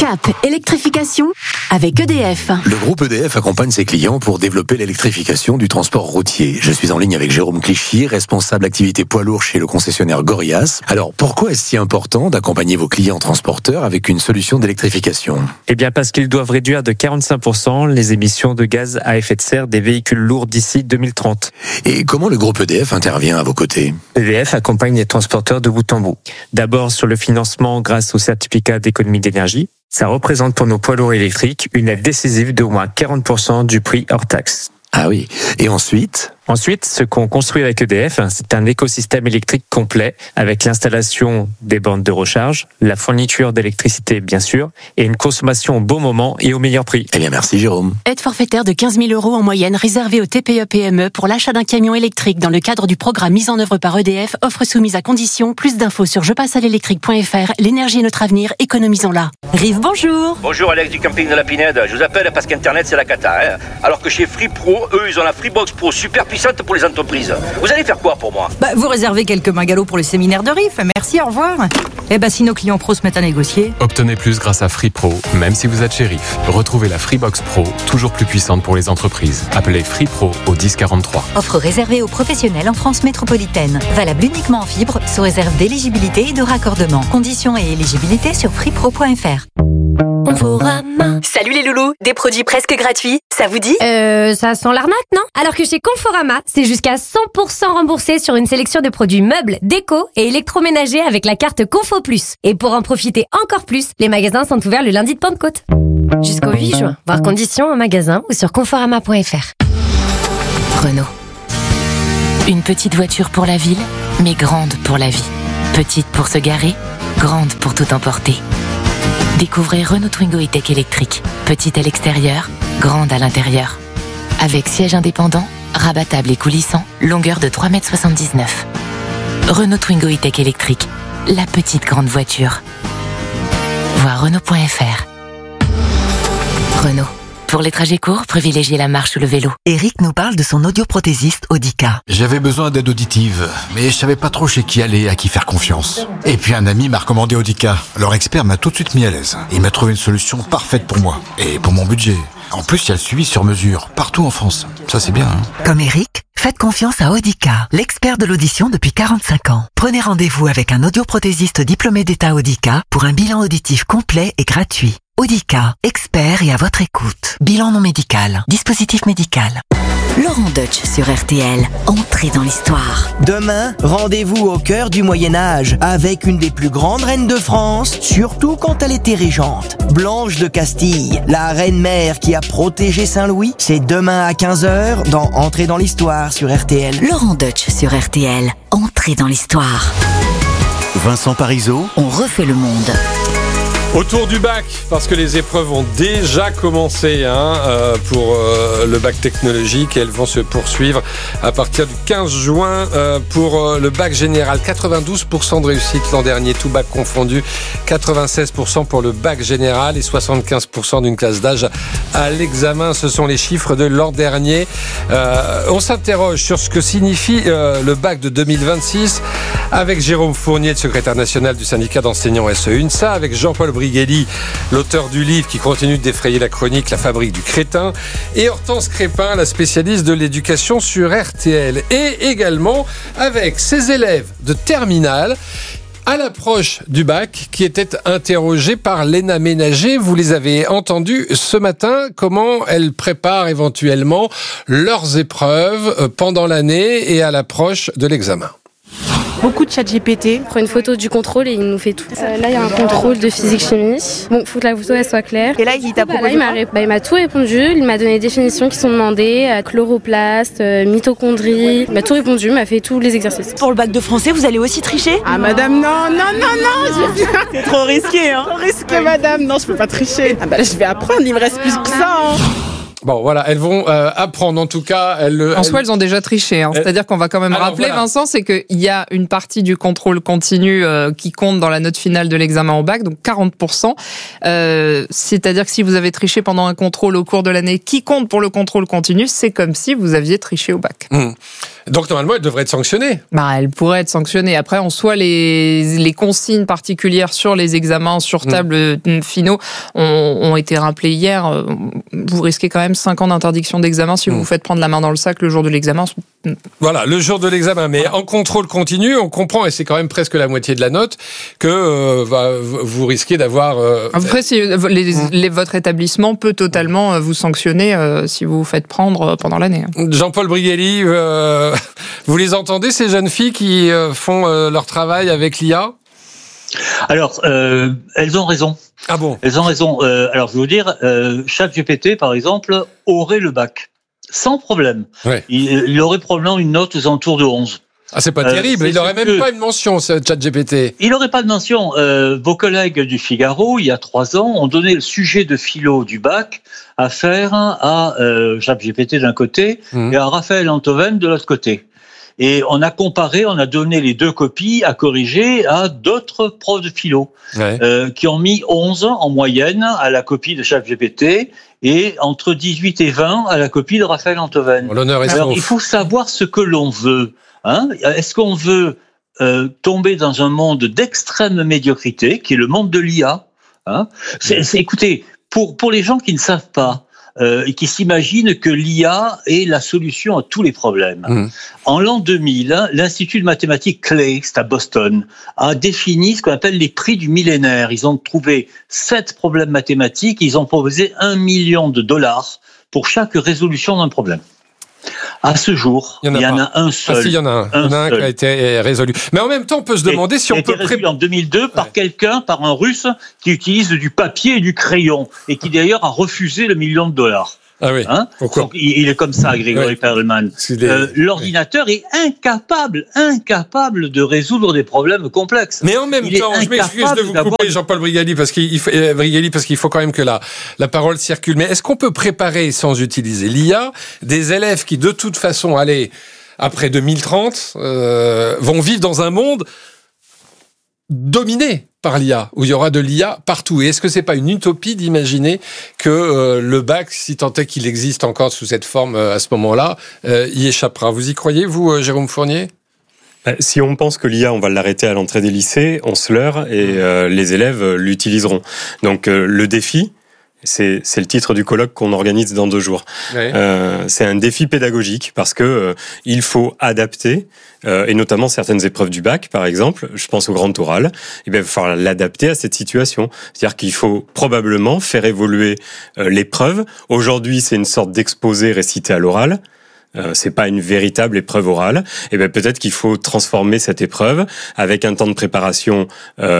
Cap électrification avec EDF. Le groupe EDF accompagne ses clients pour développer l'électrification du transport routier. Je suis en ligne avec Jérôme Clichy, responsable activité poids lourd chez le concessionnaire Gorias. Alors, pourquoi est-ce si important d'accompagner vos clients transporteurs avec une solution d'électrification ? Eh bien, parce qu'ils doivent réduire de 45% les émissions de gaz à effet de serre des véhicules lourds d'ici 2030. Et comment le groupe EDF intervient à vos côtés ? EDF accompagne les transporteurs de bout en bout. D'abord sur le financement grâce au certificat d'économie d'énergie. Ça représente pour nos poids lourds électriques une aide décisive d'au moins 40% du prix hors taxe. Ah oui. Et ensuite ? Ensuite, ce qu'on construit avec EDF, c'est un écosystème électrique complet avec l'installation des bornes de recharge, la fourniture d'électricité bien sûr, et une consommation au bon moment et au meilleur prix. Eh bien, merci Jérôme. Aide forfaitaire de 15 000 € en moyenne réservée aux TPE-PME pour l'achat d'un camion électrique dans le cadre du programme mis en œuvre par EDF, offre soumise à condition. Plus d'infos sur jepassealélectrique.fr. L'énergie est notre avenir, économisons-la. Rive, bonjour. Bonjour Alex du camping de la Pinède. Je vous appelle parce qu'Internet c'est la cata. Alors que chez Free Pro, eux ils ont la Freebox Pro super puissante pour les entreprises. Vous allez faire quoi pour moi ? Vous réservez quelques mingalots pour le séminaire de RIF. Merci, au revoir. Si nos clients pros se mettent à négocier. Obtenez plus grâce à Free Pro, même si vous êtes chez RIF. Retrouvez la Freebox Pro, toujours plus puissante pour les entreprises. Appelez Free Pro au 1043. Offre réservée aux professionnels en France métropolitaine. Valable uniquement en fibre, sous réserve d'éligibilité et de raccordement. Conditions et éligibilité sur freepro.fr. Conforama. Salut les loulous, des produits presque gratuits, ça vous dit ? Ça sent l'arnaque, non ? Alors que chez Conforama, c'est jusqu'à 100% remboursé sur une sélection de produits meubles, déco et électroménagers avec la carte Confo Plus. Et pour en profiter encore plus, les magasins sont ouverts le lundi de Pentecôte. Jusqu'au 8 juin. Voir conditions en magasin ou sur conforama.fr. Renault. Une petite voiture pour la ville, mais grande pour la vie. Petite pour se garer, grande pour tout emporter. Découvrez Renault Twingo E-Tech électrique. Petite à l'extérieur, grande à l'intérieur. Avec siège indépendant, rabattable et coulissant, longueur de 3,79 m. Renault Twingo E-Tech électrique. La petite grande voiture. Voir Renault.fr. Renault. Pour les trajets courts, privilégiez la marche ou le vélo. Eric nous parle de son audioprothésiste Audica. J'avais besoin d'aide auditive, mais je savais pas trop chez qui aller, à qui faire confiance. Et puis un ami m'a recommandé Audica. Leur expert m'a tout de suite mis à l'aise. Il m'a trouvé une solution parfaite pour moi et pour mon budget. En plus, il y a le suivi sur mesure, partout en France. Ça, c'est bien, hein. Comme Eric, faites confiance à Audica, l'expert de l'audition depuis 45 ans. Prenez rendez-vous avec un audioprothésiste diplômé d'État Audica pour un bilan auditif complet et gratuit. Audica, expert et à votre écoute. Bilan non médical, dispositif médical. Laurent Deutsch sur RTL. Entrez dans l'histoire. Demain, rendez-vous au cœur du Moyen-Âge avec une des plus grandes reines de France, surtout quand elle était régente. Blanche de Castille, la reine-mère qui a protégé Saint-Louis. C'est demain à 15h dans Entrez dans l'histoire sur RTL. Laurent Deutsch sur RTL. Entrez dans l'histoire. Vincent Parisot. On refait le monde. Autour du bac, parce que les épreuves ont déjà commencé pour le bac technologique et elles vont se poursuivre à partir du 15 juin pour le bac général. 92% de réussite l'an dernier, tout bac confondu. 96% pour le bac général et 75% d'une classe d'âge à l'examen. Ce sont les chiffres de l'an dernier. On s'interroge sur ce que signifie le bac de 2026 avec Jérôme Fournier, le secrétaire national du syndicat d'enseignants SE-UNSA, avec Jean-Paul Brigelli, l'auteur du livre qui continue de défrayer la chronique La fabrique du crétin, et Hortense Crépin, la spécialiste de l'éducation sur RTL, et également avec ses élèves de terminale à l'approche du bac qui étaient interrogés par Léna Ménager. Vous les avez entendus ce matin, comment elles préparent éventuellement leurs épreuves pendant l'année et à l'approche de l'examen. Beaucoup de ChatGPT. On prend une photo du contrôle et il nous fait tout. Là, il y a un contrôle de physique-chimie. Bon, il faut que la photo elle soit claire. Et là, il t'a proposé il m'a tout répondu. Il m'a donné les définitions qui sont demandées. Chloroplaste, mitochondrie. Il m'a tout répondu, il m'a fait tous les exercices. Pour le bac de français, vous allez aussi tricher ? Ah, madame, non. C'est trop risqué, hein. Trop risqué, madame. Non, je peux pas tricher. Ah, là, je vais apprendre, il me reste plus que ça, hein. Bon, voilà, elles vont apprendre. En tout cas, soi, elles ont déjà triché. C'est-à-dire qu'on va quand même rappeler, Vincent, c'est qu'il y a une partie du contrôle continu qui compte dans la note finale de l'examen au bac, donc 40%. C'est-à-dire que si vous avez triché pendant un contrôle au cours de l'année qui compte pour le contrôle continu, c'est comme si vous aviez triché au bac. Donc, normalement, elle devrait être sanctionnée. Elle pourrait être sanctionnée. Après, en soi, les consignes particulières sur les examens sur table finaux ont été rappelées hier. Vous risquez quand même 5 ans d'interdiction d'examen si vous vous faites prendre la main dans le sac le jour de l'examen. Voilà, le jour de l'examen. Mais en contrôle continu, on comprend, et c'est quand même presque la moitié de la note, que vous risquez d'avoir... Après, votre établissement peut totalement vous sanctionner si vous vous faites prendre pendant l'année. Jean-Paul Brigelli, vous les entendez, ces jeunes filles qui font leur travail avec l'IA ? Alors, elles ont raison. Ah bon ? Elles ont raison. Alors, je veux vous dire, ChatGPT, par exemple, aurait le bac. Sans problème. Ouais. Il aurait probablement une note aux alentours de 11. Ah, c'est pas terrible. Il n'aurait même pas une mention, ce ChatGPT. Il n'aurait pas de mention. Vos collègues du Figaro, il y a 3 ans, ont donné le sujet de philo du bac à faire à ChatGPT d'un côté et à Raphaël Antoven de l'autre côté. Et on a comparé, on a donné les 2 copies à corriger à d'autres profs de philo qui ont mis 11 en moyenne à la copie de ChatGPT et entre 18 et 20 à la copie de Raphaël Antoven. L'honneur est Alors, sauf. il faut savoir ce que l'on veut. Est-ce qu'on veut tomber dans un monde d'extrême médiocrité, qui est le monde de l'IA Écoutez, pour les gens qui ne savent pas, et qui s'imaginent que l'IA est la solution à tous les problèmes. En l'an 2000, l'Institut de mathématiques Clay, c'est à Boston, a défini ce qu'on appelle les prix du millénaire. Ils ont trouvé 7 problèmes mathématiques, ils ont proposé $1 million pour chaque résolution d'un problème. À ce jour, il y en a un seul. Ah si, il y en a un qui a été résolu. Mais en même temps, on peut se demander si on peut... résolu en 2002 par quelqu'un, par un Russe, qui utilise du papier et du crayon, et qui d'ailleurs a refusé $1 million. Ah oui. Pourquoi ? Donc, il est comme ça, Grégory Perelman. L'ordinateur est incapable de résoudre des problèmes complexes. Mais en même temps, je m'excuse de vous couper, Jean-Paul Brigelli, parce qu'il faut quand même que la parole circule. Mais est-ce qu'on peut préparer, sans utiliser l'IA, des élèves qui, de toute façon, après 2030, vont vivre dans un monde dominé par l'IA, où il y aura de l'IA partout. Et est-ce que c'est pas une utopie d'imaginer que le bac, si tant est qu'il existe encore sous cette forme à ce moment-là, y échappera ? Vous y croyez, vous, Jérôme Fournier ? Si on pense que l'IA, on va l'arrêter à l'entrée des lycées, on se leurre et les élèves l'utiliseront. Donc le défi, c'est le titre du colloque qu'on organise dans 2 jours. Ouais. C'est un défi pédagogique parce que il faut adapter, et notamment certaines épreuves du bac, par exemple, je pense au grand oral, il va falloir l'adapter à cette situation. C'est-à-dire qu'il faut probablement faire évoluer l'épreuve. Aujourd'hui, c'est une sorte d'exposé récité à l'oral. C'est pas une véritable épreuve orale. Et ben peut-être qu'il faut transformer cette épreuve avec un temps de préparation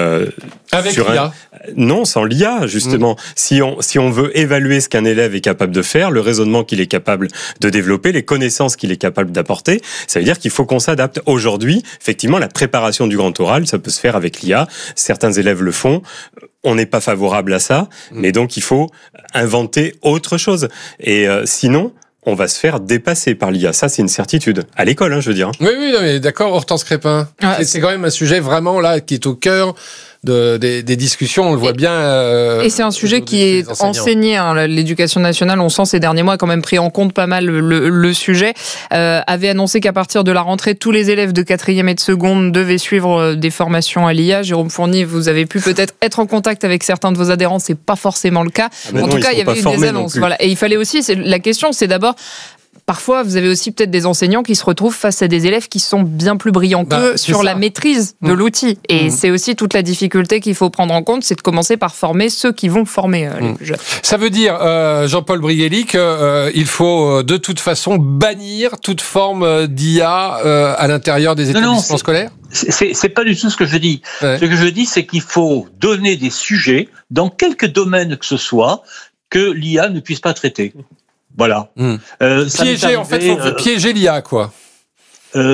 avec l'IA. Non, sans l'IA justement. Si on veut évaluer ce qu'un élève est capable de faire, le raisonnement qu'il est capable de développer, les connaissances qu'il est capable d'apporter, ça veut dire qu'il faut qu'on s'adapte. Aujourd'hui, effectivement, la préparation du grand oral, ça peut se faire avec l'IA. Certains élèves le font. On n'est pas favorable à ça, mais donc il faut inventer autre chose. Et sinon, on va se faire dépasser par l'IA. Ça, c'est une certitude. À l'école, je veux dire. Oui, mais d'accord, Hortense Crépin. C'est quand même un sujet vraiment là qui est au cœur des discussions, on le voit bien. Et c'est un sujet qui est enseigné. L'éducation nationale, on sent ces derniers mois, a quand même pris en compte pas mal le sujet. Avait annoncé qu'à partir de la rentrée, tous les élèves de 4e et de seconde devaient suivre des formations à l'IA. Jérôme Fournier, vous avez pu peut-être être en contact avec certains de vos adhérents, c'est pas forcément le cas. En tout cas, il y avait eu des annonces. Voilà. Et il fallait aussi, la question, c'est d'abord, parfois, vous avez aussi peut-être des enseignants qui se retrouvent face à des élèves qui sont bien plus brillants qu'eux sur la maîtrise de l'outil. Et c'est aussi toute la difficulté qu'il faut prendre en compte, c'est de commencer par former ceux qui vont former les plus jeunes. Ça veut dire, Jean-Paul Brigelli, qu'il faut de toute façon bannir toute forme d'IA à l'intérieur des établissements scolaires ? C'est pas du tout ce que je dis. Ouais. Ce que je dis, c'est qu'il faut donner des sujets, dans quelques domaines que ce soit, que l'IA ne puisse pas traiter. Voilà. Piéger, en fait, faut piéger l'IA, quoi.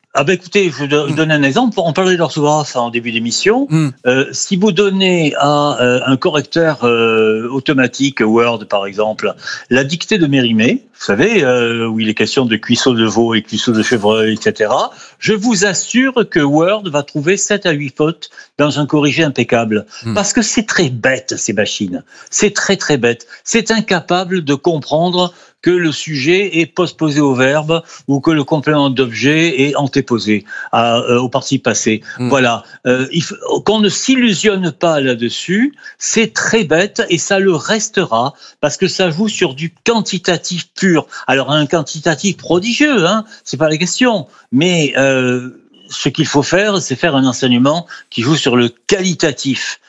Écoutez, je vous donne un exemple. On parlait d'orthographe en début d'émission. Si vous donnez à un correcteur automatique, Word par exemple, la dictée de Mérimée, vous savez, où il est question de cuisseau de veau et cuisseau de chevreuil, etc., je vous assure que Word va trouver 7 à 8 fautes dans un corrigé impeccable. Parce que c'est très bête, ces machines. C'est très très bête. C'est incapable de comprendre que le sujet est postposé au verbe ou que le complément d'objet est antéposé au participe passé. Voilà. Qu'on ne s'illusionne pas là-dessus, c'est très bête et ça le restera parce que ça joue sur du quantitatif pur. Alors un quantitatif prodigieux, hein, c'est pas la question, mais ce qu'il faut faire, c'est faire un enseignement qui joue sur le qualitatif.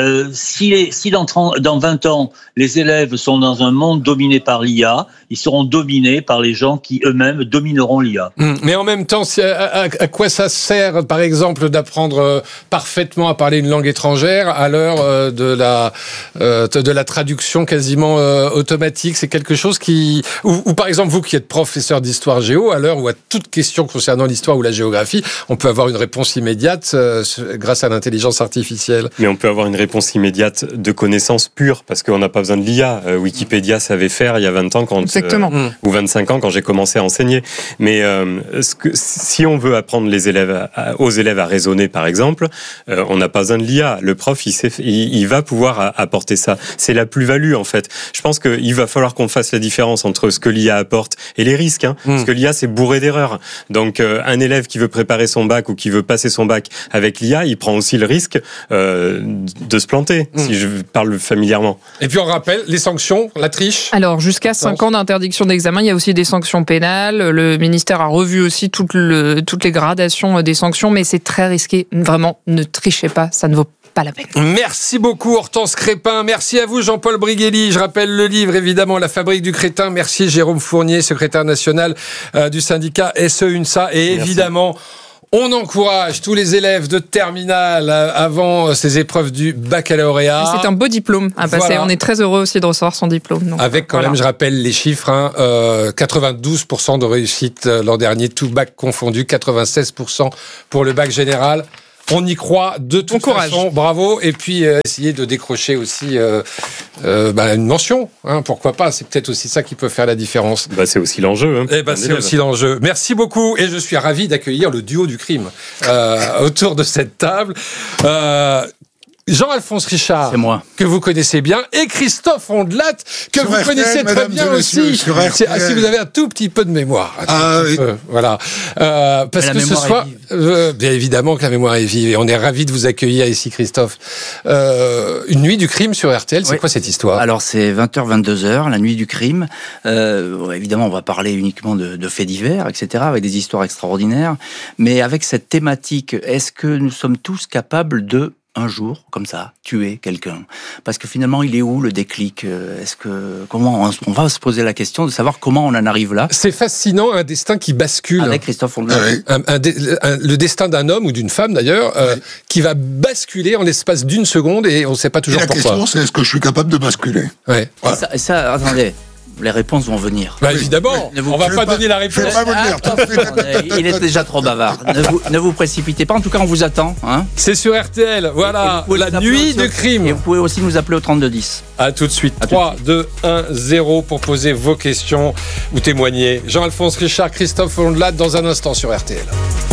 Si dans 20 ans, les élèves sont dans un monde dominé par l'IA, ils seront dominés par les gens qui eux-mêmes domineront l'IA. Mais en même temps, à quoi ça sert, par exemple, d'apprendre parfaitement à parler une langue étrangère à l'heure de la traduction quasiment automatique? C'est quelque chose qui... Ou par exemple, vous qui êtes professeur d'histoire-géo, à l'heure où à toute question concernant l'histoire ou la géographie, on peut avoir une réponse immédiate grâce à l'intelligence artificielle. Mais on peut avoir une réponse immédiate de connaissances pures, parce qu'on n'a pas besoin de l'IA. Wikipédia savait faire il y a 20 ans ou 25 ans quand j'ai commencé à enseigner. Mais si on veut apprendre aux élèves à raisonner, par exemple, on n'a pas besoin de l'IA. Le prof, il va pouvoir apporter ça. C'est la plus-value, en fait. Je pense qu'il va falloir qu'on fasse la différence entre ce que l'IA apporte et les risques. Parce que l'IA, c'est bourré d'erreurs. Donc, un élève qui veut préparer son bac ou qui veut passer son bac avec l'IA, il prend aussi le risque de se planter, si je parle familièrement. Et puis on rappelle, les sanctions, la triche. Alors, jusqu'à 5 ans d'interdiction d'examen, il y a aussi des sanctions pénales. Le ministère a revu aussi toutes les gradations des sanctions, mais c'est très risqué. Vraiment, ne trichez pas, ça ne vaut pas la peine. Merci beaucoup Hortense Crépin, merci à vous Jean-Paul Briguelli. Je rappelle le livre évidemment La Fabrique du crétin. Merci Jérôme Fournier, secrétaire national du syndicat SE-UNSA. Et évidemment, on encourage tous les élèves de terminale avant ces épreuves du baccalauréat. C'est un beau diplôme à passer. Voilà. On est très heureux aussi de recevoir son diplôme. Donc, avec quand même, je rappelle les chiffres, 92% de réussite l'an dernier, tout bac confondu, 96% pour le bac général. On y croit de toute façon, bravo. Et puis essayer de décrocher aussi une mention, pourquoi pas. C'est peut-être aussi ça qui peut faire la différence. C'est aussi l'enjeu. C'est aussi l'enjeu. Merci beaucoup et je suis ravi d'accueillir le duo du crime autour de cette table. Jean-Alphonse Richard, c'est moi, que vous connaissez bien, et Christophe Ondelat, que sur vous RTL, connaissez très bien aussi. Si vous avez un tout petit peu de mémoire. Voilà. Parce que ce soir, bien évidemment que la mémoire est vive, et on est ravis de vous accueillir ici, Christophe. Une nuit du crime sur RTL, c'est quoi cette histoire? Alors, c'est 20h, 22h, la nuit du crime. Évidemment, on va parler uniquement de faits divers, etc., avec des histoires extraordinaires. Mais avec cette thématique, est-ce que nous sommes tous capables de un jour, comme ça, tuer quelqu'un? Parce que finalement, il est où le déclic? Comment on va se poser la question de savoir comment on en arrive là? C'est fascinant, un destin qui bascule. Avec Christophe Ondelat. Le destin d'un homme ou d'une femme d'ailleurs, qui va basculer en l'espace d'une seconde et on ne sait pas toujours pourquoi. La question, c'est est-ce que je suis capable de basculer? Ouais. Et ça, attendez. Les réponses vont venir. Évidemment, on va pas donner la réponse. Il est déjà trop bavard. Ne vous précipitez pas. En tout cas, on vous attend. C'est sur RTL. Voilà, la nuit du crime. Et vous pouvez aussi nous appeler au 3210. À tout de suite. 3, 2, 1, 0 pour poser vos questions ou témoigner. Jean-Alphonse Richard, Christophe Ondelat dans un instant sur RTL.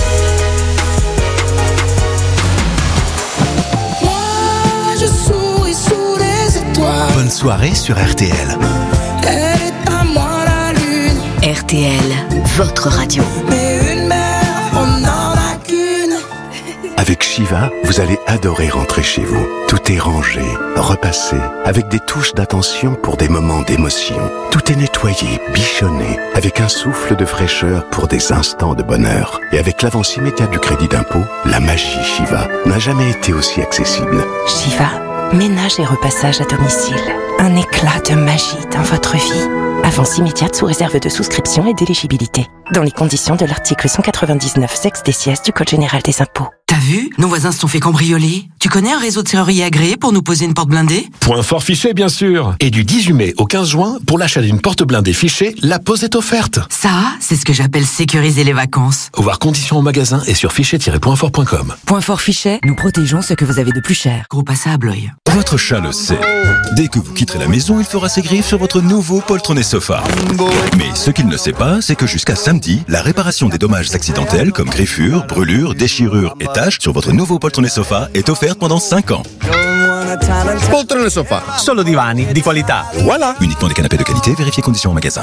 Je souris sous les étoiles. Bonne soirée sur RTL. Elle est à moi la lune. RTL, votre radio. Mais une mère, on n'en a qu'une. Avec Shiva, vous allez adorer rentrer chez vous. Tout est rangé, repassé, avec des touches d'attention pour des moments d'émotion. Tout est nettoyé, bichonné, avec un souffle de fraîcheur pour des instants de bonheur. Et avec l'avance immédiate du crédit d'impôt, la magie Shiva n'a jamais été aussi accessible. Shiva, ménage et repassage à domicile. Un éclat de magie dans votre vie. Avance immédiate sous réserve de souscription et d'éligibilité. Dans les conditions de l'article 199 sexe des sièges du Code général des impôts. T'as vu? Nos voisins se sont fait cambrioler. Tu connais un réseau de serruriers agréé pour nous poser une porte blindée? Point fort Fichet, bien sûr. Et du 18 mai au 15 juin, pour l'achat d'une porte blindée Fichet, la pose est offerte. Ça, c'est ce que j'appelle sécuriser les vacances. Voir conditions au magasin et sur fichet-pointfort.com. Point fort Fichet, nous protégeons ce que vous avez de plus cher. Gros à Bloy. Votre chat le sait. Dès que vous quitterez la maison, il fera ses griffes sur votre nouveau poltronné sofa. Mais ce qu'il ne sait pas, c'est que jusqu'à samedi, la réparation des dommages accidentels comme griffures, brûlures, déchirures et taches sur votre nouveau poltronné sofa est offerte pendant 5 ans. Poltrone sofa, solo divani di qualità. Voilà. Uniquement des canapés de qualité, vérifiez conditions au magasin.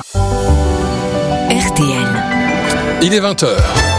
RTL. Il est 20h.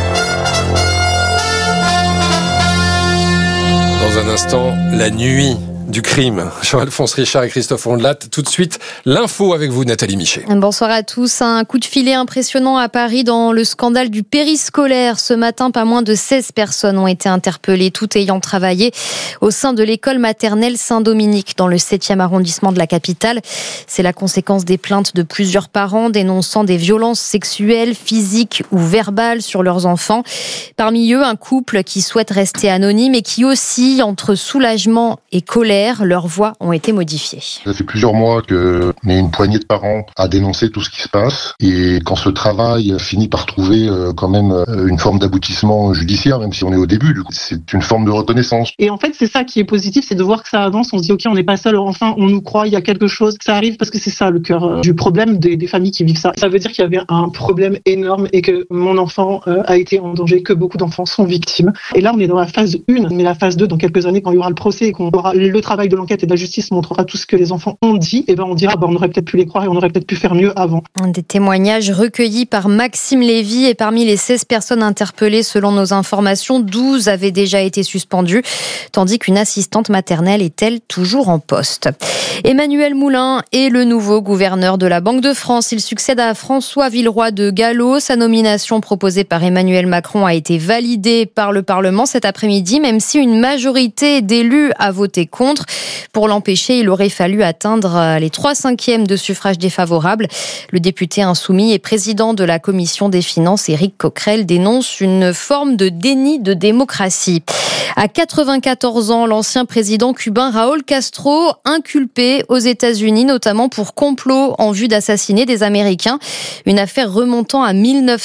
Dans un instant, la nuit du crime. Jean-Alphonse Richard et Christophe Ondelat. Tout de suite, l'info avec vous, Nathalie Michet. Bonsoir à tous. Un coup de filet impressionnant à Paris dans le scandale du périscolaire. Ce matin, pas moins de 16 personnes ont été interpellées, toutes ayant travaillé au sein de l'école maternelle Saint-Dominique dans le 7e arrondissement de la capitale. C'est la conséquence des plaintes de plusieurs parents dénonçant des violences sexuelles, physiques ou verbales sur leurs enfants. Parmi eux, un couple qui souhaite rester anonyme et qui oscille entre soulagement et colère. Leurs voix ont été modifiées. Ça fait plusieurs mois qu'on est une poignée de parents à dénoncer tout ce qui se passe. Et quand ce travail finit par trouver quand même une forme d'aboutissement judiciaire, même si on est au début, c'est une forme de reconnaissance. Et en fait, c'est ça qui est positif, c'est de voir que ça avance. On se dit, ok, on n'est pas seul, enfin, on nous croit, il y a quelque chose, ça arrive, parce que c'est ça le cœur du problème des familles qui vivent ça. Ça veut dire qu'il y avait un problème énorme et que mon enfant a été en danger, que beaucoup d'enfants sont victimes. Et là, on est dans la phase 1, mais la phase 2, dans quelques années, quand il y aura le procès et qu'on aura le travail de l'enquête et de la justice montrera tout ce que les enfants ont dit, et ben on dira on aurait peut-être pu les croire et on aurait peut-être pu faire mieux avant. Des témoignages recueillis par Maxime Lévy, et parmi les 16 personnes interpellées selon nos informations, 12 avaient déjà été suspendues, tandis qu'une assistante maternelle est elle toujours en poste. Emmanuel Moulin est le nouveau gouverneur de la Banque de France. Il succède à François Villeroy de Galhau. Sa nomination proposée par Emmanuel Macron a été validée par le Parlement cet après-midi, même si une majorité d'élus a voté contre. Pour l'empêcher, il aurait fallu atteindre les 3/5 de suffrages défavorables. Le député insoumis et président de la commission des finances, Éric Coquerel, dénonce une forme de déni de démocratie. À 94 ans, l'ancien président cubain Raúl Castro, inculpé aux États-Unis, notamment pour complot en vue d'assassiner des Américains. Une affaire remontant à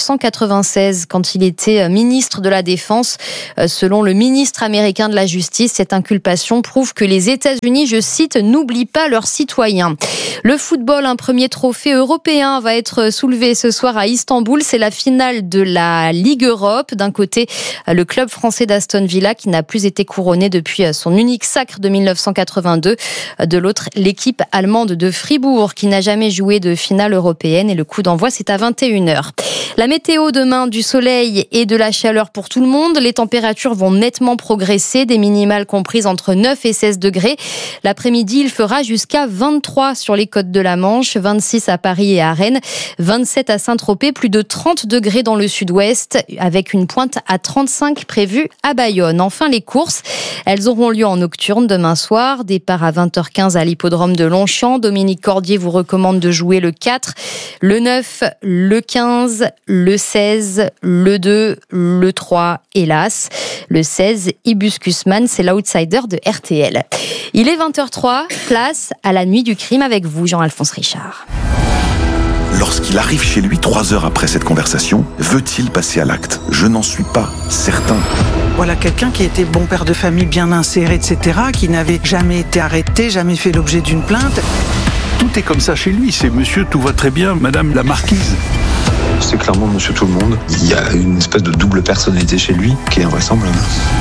1996, quand il était ministre de la Défense. Selon le ministre américain de la Justice, cette inculpation prouve que les États-Unis, je cite, n'oublient pas leurs citoyens. Le football, un premier trophée européen va être soulevé ce soir à Istanbul. C'est la finale de la Ligue Europe. D'un côté, le club français d'Aston Villa qui n'a plus été couronné depuis son unique sacre de 1982. De l'autre, l'équipe allemande de Fribourg qui n'a jamais joué de finale européenne, et le coup d'envoi c'est à 21h. La météo demain, du soleil et de la chaleur pour tout le monde. Les températures vont nettement progresser, des minimales comprises entre 9 et 16 degrés. L'après-midi, il fera jusqu'à 23 sur les côtes de la Manche, 26 à Paris et à Rennes, 27 à Saint-Tropez, plus de 30 degrés dans le sud-ouest, avec une pointe à 35 prévue à Bayonne. Enfin, les courses, elles auront lieu en nocturne demain soir. Départ à 20h15 à l'hippodrome de Longchamp. Dominique Cordier vous recommande de jouer le 4, le 9, le 15, le 16, le 2, le 3, hélas. Le 16, Hibiscusman, c'est l'outsider de RTL. Il est 20h03, place à la nuit du crime avec vous, Jean-Alphonse Richard. Lorsqu'il arrive chez lui 3 heures après cette conversation, veut-il passer à l'acte? Je n'en suis pas certain. Voilà quelqu'un qui était bon père de famille, bien inséré, etc., qui n'avait jamais été arrêté, jamais fait l'objet d'une plainte. Tout est comme ça chez lui, c'est monsieur tout va très bien, madame la marquise. C'est clairement monsieur tout le monde. Il y a une espèce de double personnalité chez lui qui est invraisemblable.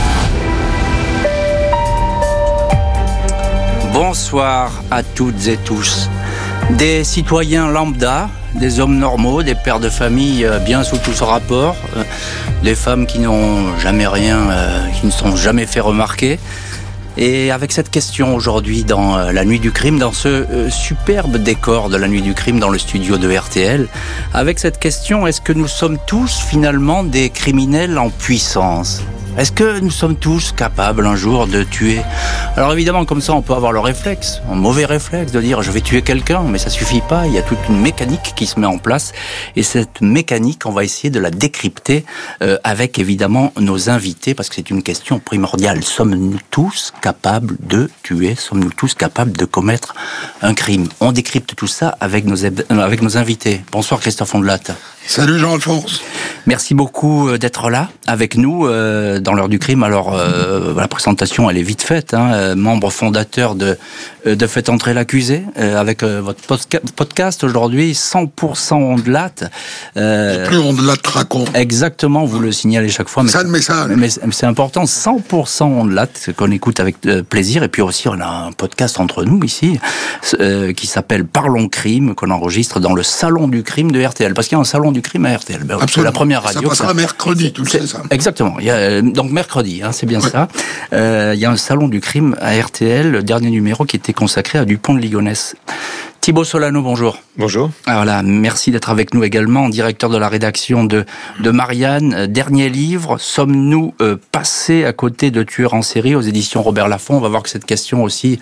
Bonsoir à toutes et tous. Des citoyens lambda, des hommes normaux, des pères de famille bien sous tous rapports, des femmes qui n'ont jamais rien, qui ne sont jamais fait remarquer. Et avec cette question aujourd'hui dans la nuit du crime, dans ce superbe décor de la nuit du crime dans le studio de RTL, avec cette question, est-ce que nous sommes tous finalement des criminels en puissance ? Est-ce que nous sommes tous capables un jour de tuer? Alors évidemment, comme ça, on peut avoir le réflexe, un mauvais réflexe, de dire je vais tuer quelqu'un, mais ça suffit pas. Il y a toute une mécanique qui se met en place, et cette mécanique, on va essayer de la décrypter avec évidemment nos invités, parce que c'est une question primordiale. Sommes-nous tous capables de tuer? Sommes-nous tous capables de commettre un crime? On décrypte tout ça avec nos invités. Bonsoir Christophe Ondelat. Salut Jean-Alphonse. Merci beaucoup d'être là avec nous dans l'heure du crime. Alors la présentation elle est vite faite, hein. Membre fondateur de Faites entrer l'accusé avec votre podcast aujourd'hui 100% Ondelat. Plus Ondelat raconte. Exactement, vous le signalez chaque fois. C'est ça le message. Mais c'est important, 100% Ondelat qu'on écoute avec plaisir. Et puis aussi on a un podcast entre nous ici qui s'appelle Parlons crime, qu'on enregistre dans le salon du crime de RTL, parce qu'il y a un salon du crime à RTL. C'est la première radio. Ça passera mercredi, tu le sais ça. Exactement. Donc mercredi, c'est bien ça. Il y a un salon du crime à RTL, le dernier numéro qui était consacré à Dupont de Ligonnès. Thibaut Solano, bonjour. Bonjour. Voilà, merci d'être avec nous également, directeur de la rédaction de Marianne. Dernier livre, sommes-nous passés à côté de tueurs en série aux éditions Robert Laffont? On va voir que cette question aussi,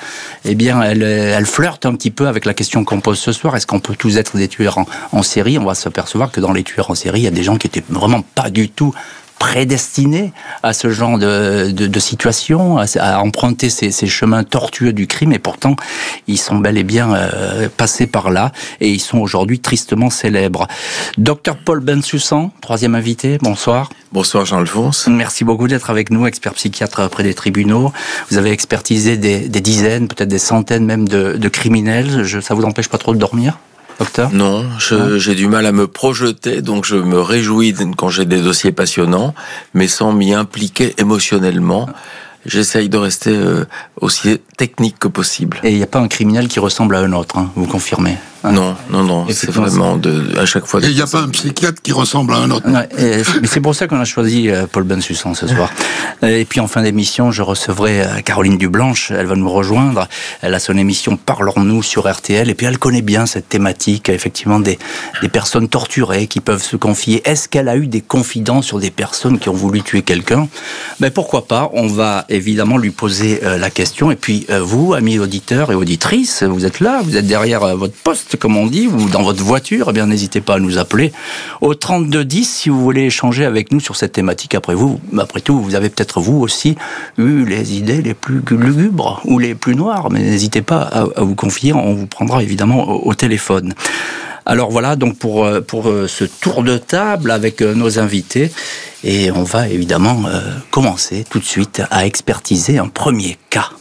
elle flirte un petit peu avec la question qu'on pose ce soir. Est-ce qu'on peut tous être des tueurs en série? On va s'apercevoir que dans les tueurs en série, il y a des gens qui étaient vraiment pas du tout prédestinés à ce genre de situation, à emprunter ces chemins tortueux du crime, et pourtant ils sont bel et bien passés par là, et ils sont aujourd'hui tristement célèbres. Docteur Paul Bensoussan, troisième invité, bonsoir. Bonsoir Jean-Alphonse. Merci beaucoup d'être avec nous, expert psychiatre près des tribunaux. Vous avez expertisé des dizaines, peut-être des centaines même de criminels. Ça vous empêche pas trop de dormir ? Docteur ? Non, j'ai du mal à me projeter, donc je me réjouis quand j'ai des dossiers passionnants, mais sans m'y impliquer émotionnellement. J'essaye de rester aussi technique que possible. Et il n'y a pas un criminel qui ressemble à un autre, vous confirmez ? Non, c'est vraiment à chaque fois. Et il n'y a pas un psychiatre qui ressemble à un autre. Ouais, mais c'est pour ça qu'on a choisi Paul Bensoussan ce soir. Et puis en fin d'émission, je recevrai Caroline Dublanche, elle va nous rejoindre. Elle a son émission Parlons-nous sur RTL, et puis elle connaît bien cette thématique, effectivement, des personnes torturées qui peuvent se confier. Est-ce qu'elle a eu des confidences sur des personnes qui ont voulu tuer quelqu'un ? Ben pourquoi pas, on va évidemment lui poser la question. Et puis vous, amis auditeurs et auditrices, vous êtes là, vous êtes derrière votre poste, comme on dit, ou dans votre voiture, eh bien n'hésitez pas à nous appeler au 3210 si vous voulez échanger avec nous sur cette thématique. Après tout, vous avez peut-être vous aussi eu les idées les plus lugubres ou les plus noires, mais n'hésitez pas à vous confier, on vous prendra évidemment au téléphone. Alors voilà, donc pour ce tour de table avec nos invités, et on va évidemment commencer tout de suite à expertiser un premier cas.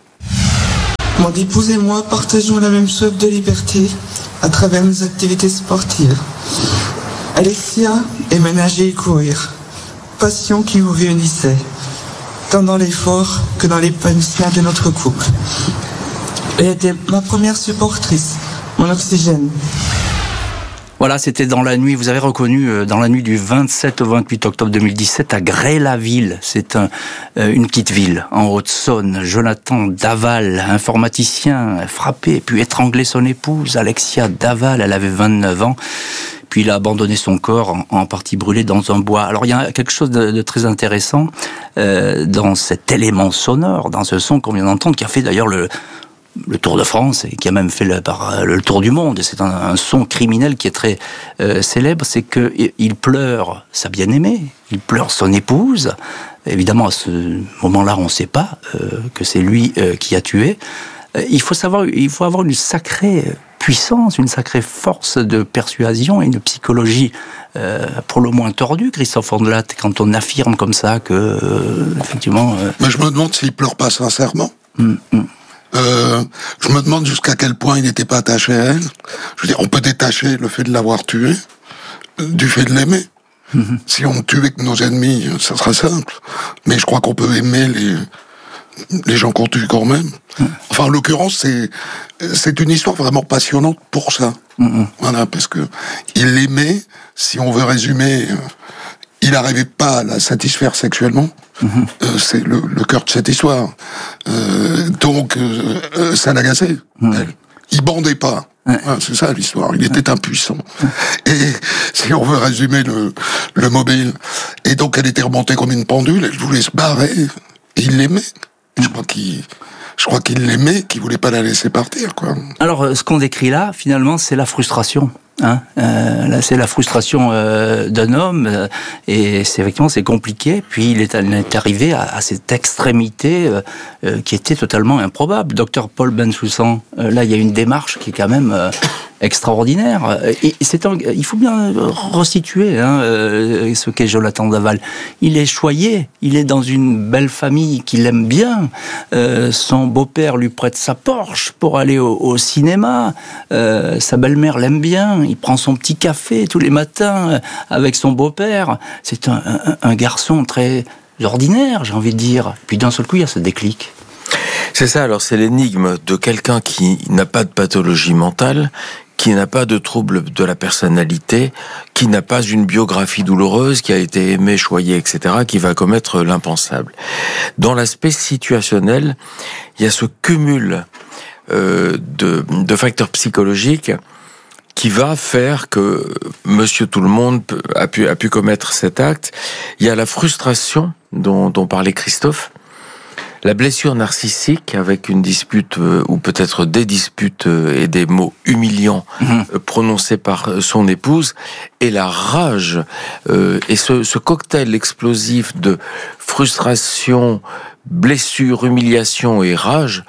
Mon épouse et moi partageons la même soif de liberté à travers nos activités sportives. Alexia aimait nager et courir, passion qui nous réunissait, tant dans l'effort que dans l'épanouissement de notre couple. Elle était ma première supportrice, mon oxygène. Voilà, c'était dans la nuit, vous avez reconnu, dans la nuit du 27 au 28 octobre 2017 à Grès-la-Ville. C'est une petite ville en Haute-Saône. Jonathan Daval, informaticien, frappé puis étranglé son épouse, Alexia Daval, elle avait 29 ans. Puis il a abandonné son corps en partie brûlé dans un bois. Alors il y a quelque chose de très intéressant dans cet élément sonore, dans ce son qu'on vient d'entendre, qui a fait d'ailleurs le Tour de France et qui a même fait le tour du monde. C'est un son criminel qui est très célèbre, c'est qu'il pleure sa bien-aimée, il pleure son épouse. Évidemment, à ce moment-là, on ne sait pas que c'est lui qui a tué. Il faut avoir une sacrée puissance, une sacrée force de persuasion et une psychologie pour le moins tordue, Christophe Ondelat, quand on affirme comme ça que, effectivement... Mais je me demande s'il pleure pas sincèrement. Je me demande jusqu'à quel point il n'était pas attaché à elle. Je veux dire, on peut détacher le fait de l'avoir tué du fait de l'aimer. Si on tuait que nos ennemis, ça serait simple. Mais je crois qu'on peut aimer les gens qu'on tue quand même. Enfin, en l'occurrence, c'est une histoire vraiment passionnante pour ça. Voilà, parce que il l'aimait, si on veut résumer, il n'arrivait pas à la satisfaire sexuellement. C'est le cœur de cette histoire. Donc, ça l'agaçait. Il bandait pas. C'est ça l'histoire. Il était impuissant. Et si on veut résumer le mobile, et donc elle était remontée comme une pendule, elle voulait se barrer, et il l'aimait. Je crois qu'il l'aimait, qu'il voulait pas la laisser partir, quoi. Alors, ce qu'on décrit là, finalement, c'est la frustration. Là, c'est la frustration d'un homme, et c'est compliqué. Puis il est arrivé à cette extrémité qui était totalement improbable. Docteur Paul Bensoussan, là, il y a une démarche qui est quand même extraordinaire. Et il faut bien restituer ce qu'est Jonathan Daval. Il est choyé, il est dans une belle famille qui l'aime bien. Son beau-père lui prête sa Porsche pour aller au cinéma. Sa belle-mère l'aime bien. Il prend son petit café tous les matins avec son beau-père. C'est un garçon très ordinaire, j'ai envie de dire. Puis d'un seul coup, il y a ce déclic. C'est ça, alors c'est l'énigme de quelqu'un qui n'a pas de pathologie mentale, qui n'a pas de trouble de la personnalité, qui n'a pas une biographie douloureuse, qui a été aimé, choyé, etc., qui va commettre l'impensable. Dans l'aspect situationnel, il y a ce cumul de facteurs psychologiques qui va faire que Monsieur Tout-le-Monde a pu commettre cet acte. Il y a la frustration dont parlait Christophe, la blessure narcissique avec une dispute ou peut-être des disputes et des mots humiliants prononcés par son épouse, et la rage et ce cocktail explosif de frustration, blessure, humiliation et rage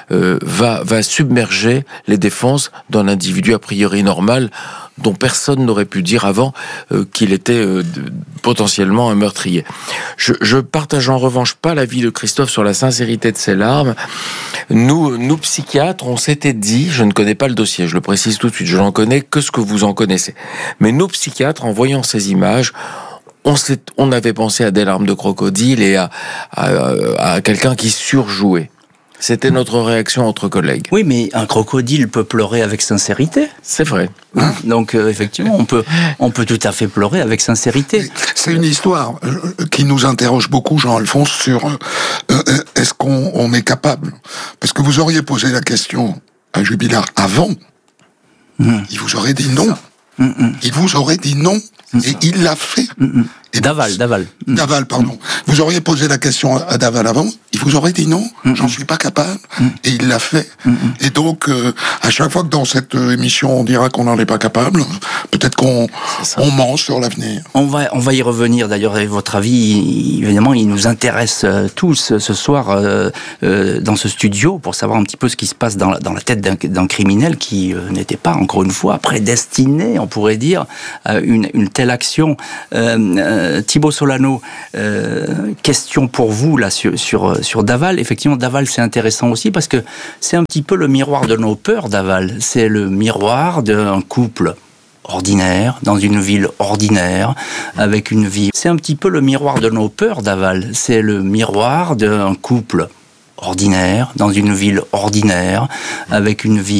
va submerger les défenses d'un individu a priori normal dont personne n'aurait pu dire avant qu'il était potentiellement un meurtrier. Je partage en revanche pas l'avis de Christophe sur la sincérité de ses larmes. Nous psychiatres, on s'était dit, je ne connais pas le dossier, je le précise tout de suite, je n'en connais que ce que vous en connaissez. Mais nous psychiatres, en voyant ces images, on avait pensé à des larmes de crocodile et à quelqu'un qui surjouait. C'était notre réaction entre collègues. Oui, mais un crocodile peut pleurer avec sincérité. C'est vrai. Donc, effectivement, on peut tout à fait pleurer avec sincérité. C'est une histoire qui nous interroge beaucoup, Jean-Alphonse, sur est-ce qu'on est capable. Parce que vous auriez posé la question à Jubilard avant, il vous aurait dit non. Il vous aurait dit non, et il l'a fait. Daval, pardon. Vous auriez posé la question à Daval avant, il vous aurait dit non, j'en suis pas capable, et il l'a fait. Et donc, à chaque fois que dans cette émission on dira qu'on n'en est pas capable, peut-être qu'on ment sur l'avenir. On va y revenir d'ailleurs, avec votre avis, évidemment, il nous intéresse tous ce soir dans ce studio pour savoir un petit peu ce qui se passe dans la tête d'un criminel qui n'était pas, encore une fois, prédestiné, on pourrait dire, à une telle action. Thibaut Solano, question pour vous là sur Daval. Effectivement, Daval, c'est intéressant aussi parce que c'est un petit peu le miroir de nos peurs, Daval. C'est le miroir d'un couple ordinaire, dans une ville ordinaire, avec une vie. C'est un petit peu le miroir de nos peurs, Daval. C'est le miroir d'un couple ordinaire, dans une ville ordinaire, avec une vie